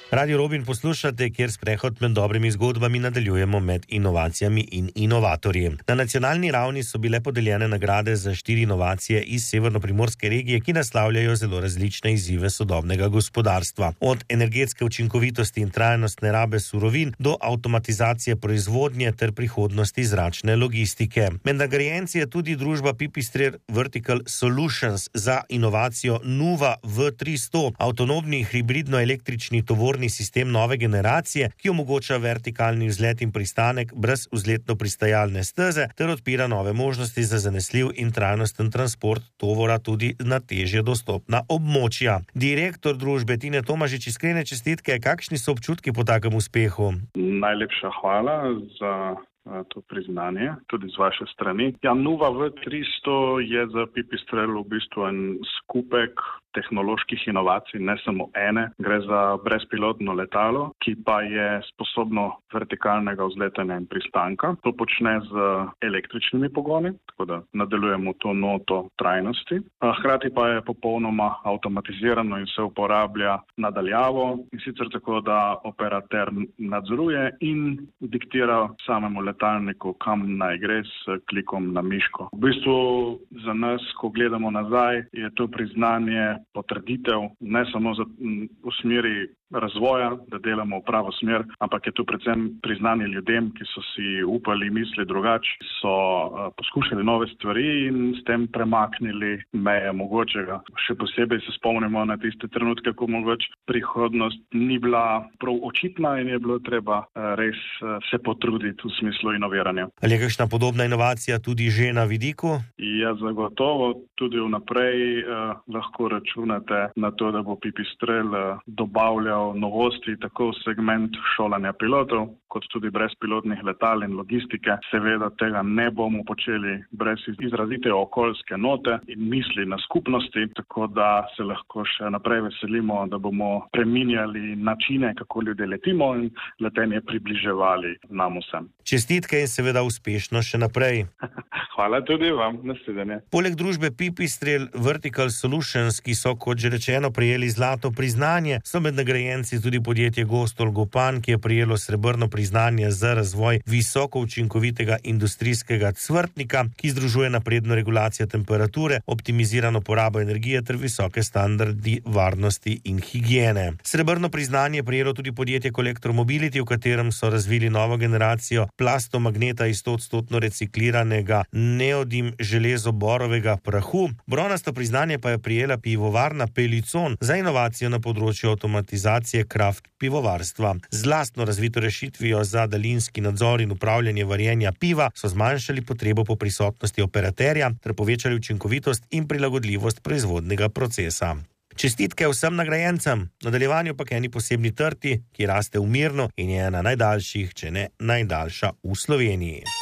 Radio Robin poslušate, kjer sprehod med dobrimi zgodbami nadaljujemo med inovacijami in inovatorji. Na nacionalni ravni so bile podeljene nagrade za 4 inovacije iz severnoprimorske regije, ki naslavljajo zelo različne izzive sodobnega gospodarstva. Od energetske učinkovitosti in trajnostne rabe surovin do avtomatizacije proizvodnje ter prihodnosti zračne logistike. Med nagrajenci je tudi družba Pipistrel Vertical Solutions za inovacijo Nuva V300, avtonomni hibridno-električni tovorni sistem nove generacije, ki omogoča vertikalni vzlet in pristanek brez vzletno-pristajalne steze ter odpira nove možnosti za zanesljiv in trajnosten transport tovora tudi na težje dostopna območja. Direktor družbe Tine Tomažič, iskrene čestitke, kakšni so občutki po takem uspehu? Najlepša hvala za to priznanje, tudi z vaše strani. Nuva V300 je za Pipistrel v bistvu en skupek tehnoloških inovacij, ne samo ene. Gre za brezpilotno letalo, ki pa je sposobno vertikalnega vzletanja in pristanka. To počne z električnimi pogoni, tako da nadaljujemo to noto trajnosti. Hkrati pa je popolnoma avtomatizirano in se uporablja nadaljavo, in sicer tako, da operater nadzoruje in diktira samemu letalniku, kam naj gre s klikom na miško. V bistvu za nas, ko gledamo nazaj, je to priznanje, potrditev, ne samo v smeri razvoja, da delamo v pravo smer, ampak je to predvsem priznanje ljudem, ki so si upali misli drugače, so poskušali nove stvari in s tem premaknili meje mogočega. Še posebej se spomnimo na tiste trenutke, ko mogoče prihodnost ni bila prav očitna in je bilo treba res se potruditi v smislu inoviranja. Ali je kakšna podobna inovacija tudi že na vidiku? Ja, zagotovo. Tudi vnaprej lahko računate na to, da bo Pipistrel dobavljal novosti tako v segment šolanja pilotov, kot tudi brezpilotnih letal in logistike. Seveda tega ne bomo počeli brez izrazite okoljske note in misli na skupnosti, tako da se lahko še naprej veselimo, da bomo preminjali načine, kako ljudje letimo in letenje približevali nam vsem. Čestitke in seveda uspešno še naprej. Hvala tudi vam, nasvidenje. Poleg družbe Pipistrel Vertical Solutions, ki so, kot že rečeno, prejeli zlato priznanje, so med nagrajenci tudi podjetje Gostol Gopan, ki je prejelo srebrno priznanje za razvoj visoko učinkovitega industrijskega cvrtnika, ki združuje napredno regulacijo temperature, optimizirano porabo energije ter visoke standardi varnosti in higiene. Srebrno priznanje je prejelo tudi podjetje Collector Mobility, v katerem so razvili novo generacijo plastomagneta iz 100% recikliranega neodim železoborovega prahu. Bronasto priznanje pa je prejela pivovarna Pelicon za inovacijo na področju avtomatizacije kraft pivovarstva. Z lastno razvito rešitvijo za daljinski nadzor in upravljanje varjenja piva so zmanjšali potrebo po prisotnosti operaterja ter povečali učinkovitost in prilagodljivost proizvodnega procesa. Čestitke vsem nagrajencem, v nadaljevanju pa k eni posebni trti, ki raste v Mirnu in je ena najdaljših, če ne najdaljša v Sloveniji.